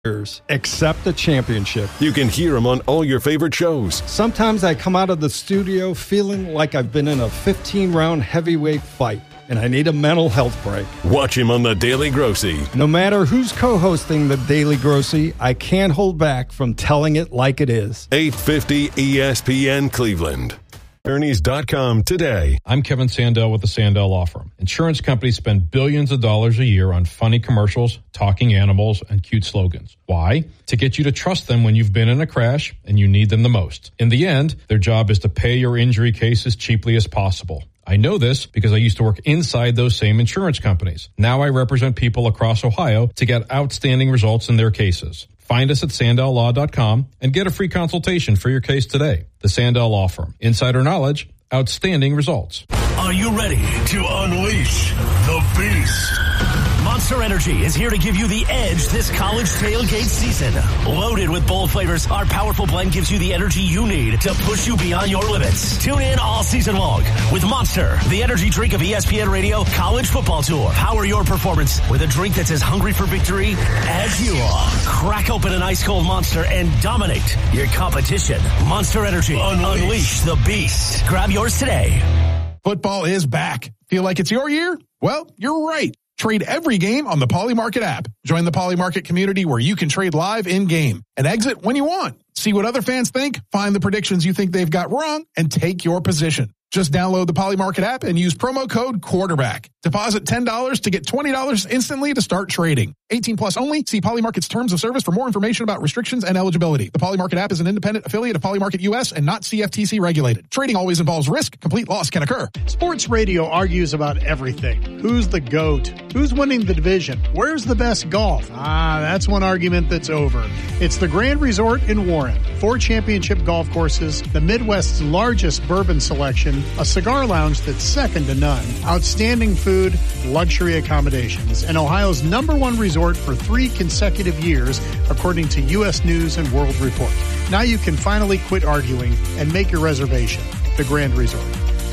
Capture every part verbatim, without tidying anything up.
Accept the championship. You can hear him on all your favorite shows. Sometimes I come out of the studio feeling like I've been in a fifteen-round heavyweight fight, and I need a mental health break. Watch him on The Daily Grossy. No matter who's co-hosting The Daily Grossy, I can't hold back from telling it like it is. eight fifty E S P N Cleveland. Ernie's dot com today. I'm Kevin Sandell with the Sandell Law Firm. Insurance companies spend billions of dollars a year on funny commercials, talking animals, and cute slogans. Why? To get you to trust them when you've been in a crash and you need them the most. In the end, their job is to pay your injury case as cheaply as possible. I know this because I used to work inside those same insurance companies. Now I represent people across Ohio to get outstanding results in their cases. Find us at Sandell Law dot com and get a free consultation for your case today. The Sandell Law Firm. Insider knowledge, outstanding results. Are you ready to unleash the beast? Monster Energy is here to give you the edge this college tailgate season. Loaded with bold flavors, our powerful blend gives you the energy you need to push you beyond your limits. Tune in all season long with Monster, the energy drink of E S P N Radio College Football Tour. Power your performance with a drink that's as hungry for victory as you are. Crack open an ice cold Monster and dominate your competition. Monster Energy. Unleash, Unleash the beast. Grab yours today. Football is back. Feel like it's your year? Well, you're right. Trade every game on the Poly Market app. Join the Poly Market community where you can trade live in-game and exit when you want. See what other fans think, find the predictions you think they've got wrong, and take your position. Just download the Poly Market app and use promo code quarterback. Deposit ten dollars to get twenty dollars instantly to start trading. eighteen plus only. See Poly Market's terms of service for more information about restrictions and eligibility. The Poly Market app is an independent affiliate of Poly Market U S and not C F T C regulated. Trading always involves risk. Complete loss can occur. Sports radio argues about everything. Who's the GOAT? Who's winning the division? Where's the best golf? Ah, that's one argument that's over. It's the Grand Resort in Warren. Four championship golf courses, the Midwest's largest bourbon selection, a cigar lounge that's second to none, outstanding food, luxury accommodations, and Ohio's number one resort for three consecutive years, according to U S News and World Report. Now you can finally quit arguing and make your reservation. The Grand Resort.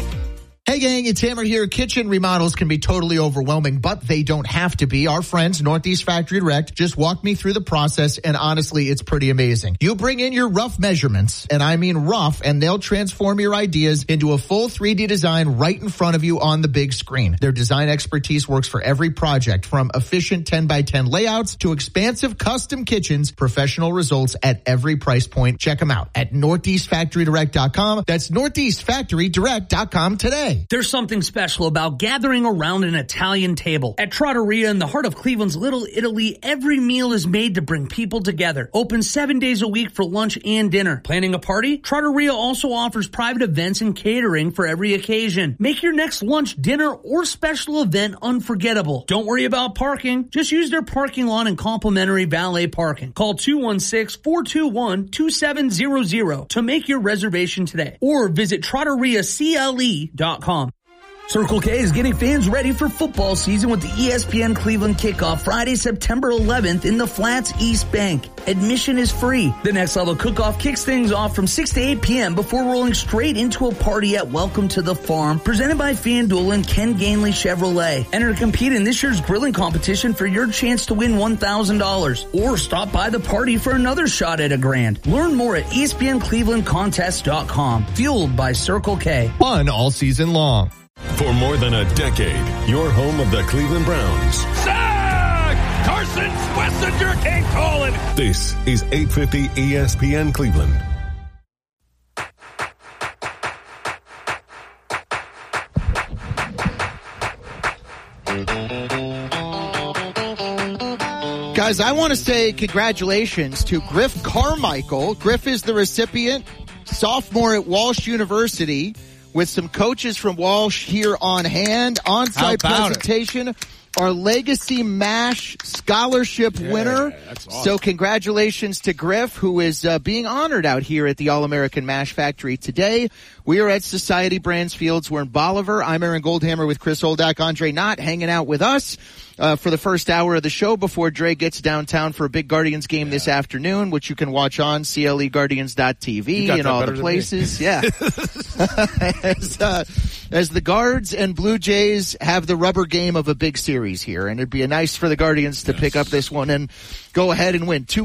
Hey gang, it's Hammer here. Kitchen remodels can be totally overwhelming, but they don't have to be. Our friends, Northeast Factory Direct, just walked me through the process, and honestly, it's pretty amazing. You bring in your rough measurements, and I mean rough, and they'll transform your ideas into a full three D design right in front of you on the big screen. Their design expertise works for every project, from efficient ten by ten layouts to expansive custom kitchens, professional results at every price point. Check them out at northeast factory direct dot com. That's northeast factory direct dot com today. There's something special about gathering around an Italian table. At Trattoria in the heart of Cleveland's Little Italy, every meal is made to bring people together. Open seven days a week for lunch and dinner. Planning a party? Trattoria also offers private events and catering for every occasion. Make your next lunch, dinner, or special event unforgettable. Don't worry about parking. Just use their parking lot and complimentary valet parking. Call two one six, four two one, two seven zero zero to make your reservation today. Or visit trattoria cle dot com. Circle K is getting fans ready for football season with the E S P N Cleveland kickoff Friday, September eleventh in the Flats East Bank. Admission is free. The Next Level Cook-Off kicks things off from six to eight p.m. before rolling straight into a party at Welcome to the Farm, presented by FanDuel and Ken Gainley Chevrolet. Enter to compete in this year's grilling competition for your chance to win one thousand dollars. Or stop by the party for another shot at a grand. Learn more at E S P N Cleveland Contest dot com. Fueled by Circle K. Fun all season long. For more than a decade, your home of the Cleveland Browns. Sack! Carson Schlesinger can't call it. This is eight fifty E S P N Cleveland. Guys, I want to say congratulations to Griff Carmichael. Griff is the recipient, sophomore at Walsh University, with some coaches from Walsh here on hand. On-site presentation, it? Our Legacy MASH scholarship yeah, winner. That's awesome. So congratulations to Griff, who is uh, being honored out here at the All-American MASH Factory today. We are at Society Brands Fields. We're in Bolivar. I'm Aaron Goldhammer with Chris Oldak. Andre Knott hanging out with us uh, for the first hour of the show before Dre gets downtown for a big Guardians game yeah. this afternoon, which you can watch on C L E Guardians dot T V and all the places. Yeah. as, uh, as the Guards and Blue Jays have the rubber game of a big series here, and it'd be nice for the Guardians to yes. pick up this one and go ahead and win two